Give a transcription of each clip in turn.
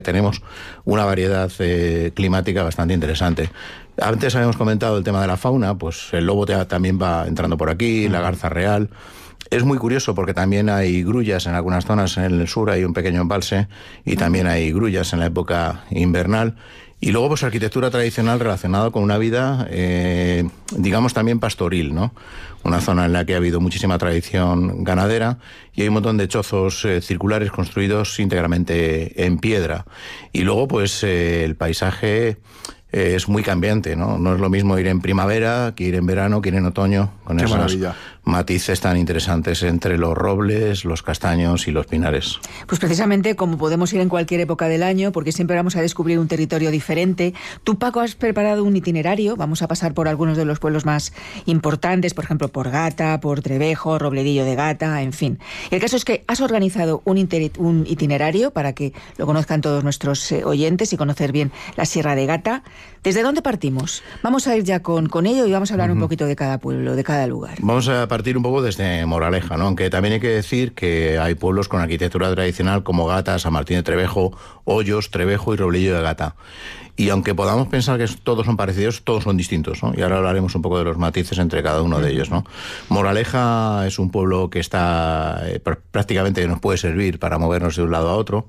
Tenemos una variedad climática bastante interesante. Antes habíamos comentado el tema de la fauna, pues el lobo también va entrando por aquí, la garza real. Es muy curioso porque también hay grullas en algunas zonas, en el sur hay un pequeño embalse y también hay grullas en la época invernal. Y luego, pues arquitectura tradicional relacionada con una vida, digamos, también pastoril, ¿no? Una zona en la que ha habido muchísima tradición ganadera y hay un montón de chozos circulares construidos íntegramente en piedra. Y luego, pues el paisaje es muy cambiante, ¿no? No es lo mismo ir en primavera que ir en verano, que ir en otoño, con Qué esos maravilla. matices tan interesantes entre los robles, los castaños y los pinares. Pues precisamente como podemos ir en cualquier época del año, porque siempre vamos a descubrir un territorio diferente, tú, Paco, has preparado un itinerario. Vamos a pasar por algunos de los pueblos más importantes, por ejemplo, por Gata, por Trevejo, Robledillo de Gata, en fin. El caso es que has organizado un itinerario para que lo conozcan todos nuestros oyentes y conocer bien la Sierra de Gata. ¿Desde dónde partimos? Vamos a ir ya con ello y vamos a hablar un poquito de cada pueblo, de cada lugar. Vamos a partir un poco desde Moraleja, ¿no? Aunque también hay que decir que hay pueblos con arquitectura tradicional como Gata, San Martín de Trevejo, Hoyos, Trevejo y Robledillo de Gata. Y aunque podamos pensar que todos son parecidos, todos son distintos, ¿no? Y ahora hablaremos un poco de los matices entre cada uno de ellos, ¿no? Moraleja es un pueblo que está prácticamente nos puede servir para movernos de un lado a otro.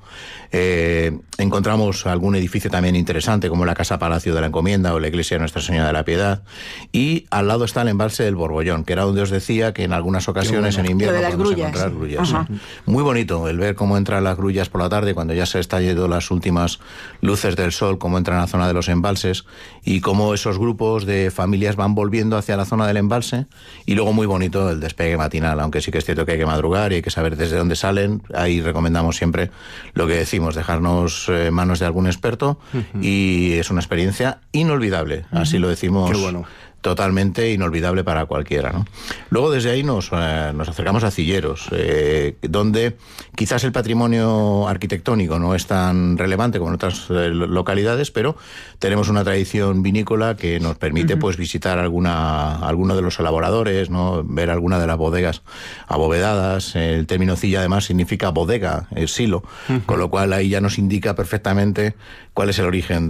Encontramos algún edificio también interesante, como la Casa Palacio de la Encomienda o la Iglesia de Nuestra Señora de la Piedad. Y al lado está el embalse del Borbollón, que era donde os decía que en algunas ocasiones en invierno podemos encontrar grullas. Muy bonito el ver cómo entran las grullas por la tarde, cuando ya se están yendo las últimas luces del sol, cómo entran a la zona de los embalses y cómo esos grupos de familias van volviendo hacia la zona del embalse. Y luego muy bonito el despegue matinal, aunque sí que es cierto que hay que madrugar y hay que saber desde dónde salen. Ahí recomendamos siempre lo que decimos, dejarnos en manos de algún experto, y es una experiencia inolvidable, así lo decimos. Qué bueno. Totalmente inolvidable para cualquiera, ¿no? Luego desde ahí nos acercamos a Cilleros, donde quizás el patrimonio arquitectónico no es tan relevante como en otras localidades, pero tenemos una tradición vinícola que nos permite pues visitar alguno de los elaboradores, ¿no? Ver alguna de las bodegas abovedadas. El término cilla además significa bodega, silo, con lo cual ahí ya nos indica perfectamente cuál es el origen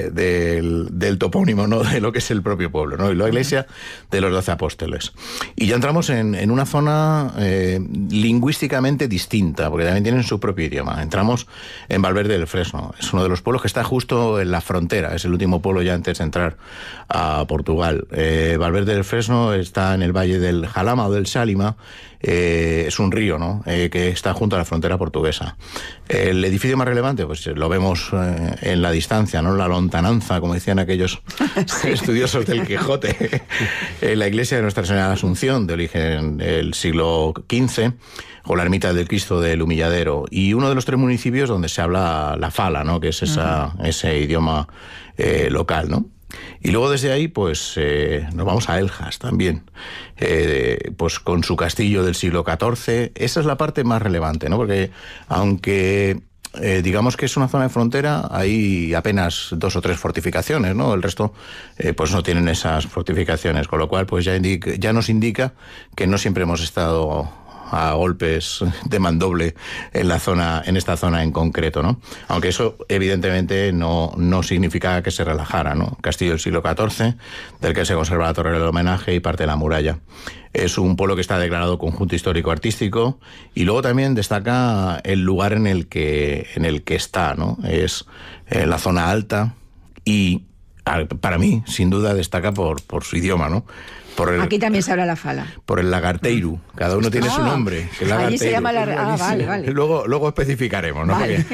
del topónimo, ¿no? De lo que es el propio pueblo, ¿no? Y la iglesia de los 12 apóstoles. Y ya entramos en una zona lingüísticamente distinta, porque también tienen su propio idioma. Entramos en Valverde del Fresno. Es uno de los pueblos que está justo en la frontera. Es el último pueblo ya antes de entrar a Portugal. Valverde del Fresno está en el valle del Jalama o del Sálima. Es un río, ¿no? Que está junto a la frontera portuguesa. El edificio más relevante, pues lo vemos en la distancia, ¿no? La lontananza, como decían aquellos estudiosos del Quijote. La iglesia de Nuestra Señora de la Asunción, de origen del siglo XV, o la ermita del Cristo del Humilladero, y uno de los 3 municipios donde se habla la fala, ¿no? Que es ese idioma local, ¿no? Y luego desde ahí, pues nos vamos a Eljas también, pues con su castillo del siglo XIV. Esa es la parte más relevante, ¿no? Porque aunque digamos que es una zona de frontera, hay apenas 2 o 3 fortificaciones, ¿no? El resto pues no tienen esas fortificaciones, con lo cual pues ya nos indica que no siempre hemos estado a golpes de mandoble en esta zona en concreto, ¿no? Aunque eso evidentemente no significa que se relajara, ¿no? Castillo del siglo XIV, del que se conserva la torre del homenaje y parte de la muralla. Es un pueblo que está declarado conjunto histórico-artístico, y luego también destaca el lugar en el que está, ¿no? Es la zona alta, y para mí, sin duda, destaca por su idioma, ¿no? Aquí también se habla la fala. Por el lagarteiru. Cada uno tiene su nombre. Allí se llama vale. Luego especificaremos, ¿no? Vale.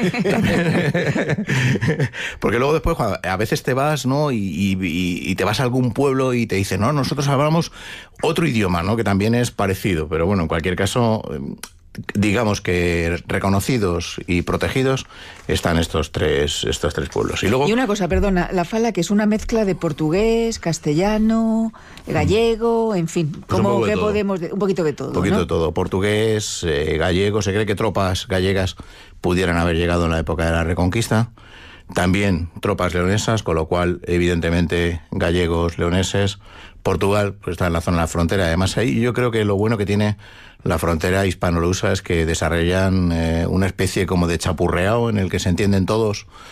Porque luego después, a veces te vas, ¿no? Y te vas a algún pueblo y te dicen, no, nosotros hablamos otro idioma, ¿no? Que también es parecido. Pero bueno, en cualquier caso, digamos que reconocidos y protegidos están estos tres pueblos. Y una cosa, perdona, la fala, que es una mezcla de portugués, castellano, gallego, en fin, pues como que podemos, un poquito de todo. Un poquito ¿no? de todo, portugués, gallego. Se cree que tropas gallegas pudieran haber llegado en la época de la Reconquista. También tropas leonesas, con lo cual, evidentemente, gallegos, leoneses, Portugal pues está en la zona de la frontera. Además, ahí yo creo que lo bueno que tiene la frontera hispano-lusa es que desarrollan una especie como de chapurreado en el que se entienden todos